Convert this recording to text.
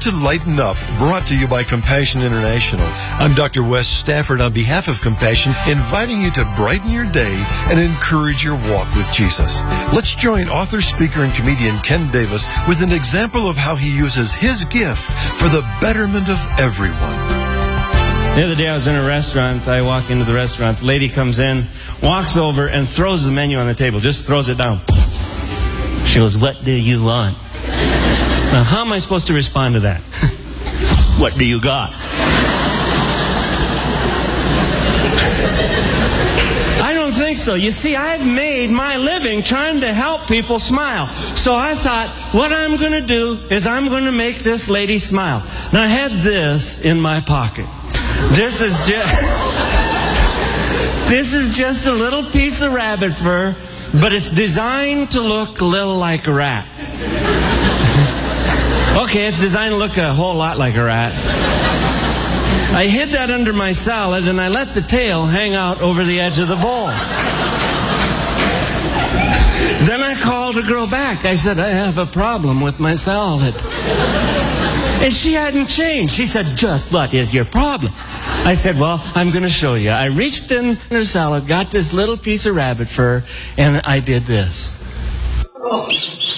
to Lighten Up, brought to you by Compassion International. I'm Dr. Wes Stafford on behalf of Compassion, inviting you to brighten your day and encourage your walk with Jesus. Let's join author, speaker, and comedian Ken Davis with an example of how he uses his gift for the betterment of everyone. The other day I was in a restaurant. I walk into the restaurant. The lady comes in, walks over, and throws the menu on the table. Just throws it down. She goes, "What do you want?" Now, how am I supposed to respond to that? What do you got? I don't think so. You see, I've made my living trying to help people smile. So I thought, what I'm going to do is I'm going to make this lady smile. Now, I had this in my pocket. This is just a little piece of rabbit fur, but it's designed to look a little like a rat. Okay, it's designed to look a whole lot like a rat. I hid that under my salad, and I let the tail hang out over the edge of the bowl. Then I called a girl back. I said, "I have a problem with my salad." And she hadn't changed. She said, "Just what is your problem?" I said, "Well, I'm going to show you." I reached in her salad, got this little piece of rabbit fur, and I did this.